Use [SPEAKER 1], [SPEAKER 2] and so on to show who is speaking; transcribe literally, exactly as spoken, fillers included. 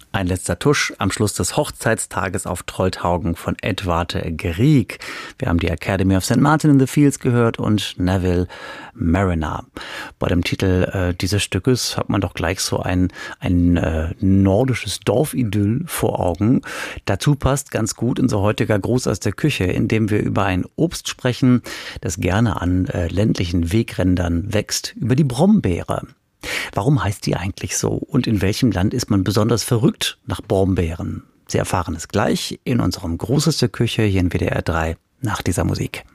[SPEAKER 1] Ein letzter Tusch am Schluss des Hochzeitstages auf Trolltaugen von Edvard Grieg. Wir haben die Academy of Saint Martin in the Fields gehört und Neville Mariner. Bei dem Titel äh, dieses Stückes hat man doch gleich so ein, ein äh, nordisches Dorfidyll vor Augen. Dazu passt ganz gut unser heutiger Gruß aus der Küche, in dem wir über ein Obst sprechen, das gerne an äh, ländlichen Wegrändern wächst, über die Brombeere. Warum heißt die eigentlich so? Und in welchem Land ist man besonders verrückt nach Brombeeren? Sie erfahren es gleich in unserem Gruß aus der Küche hier in W D R drei nach dieser Musik.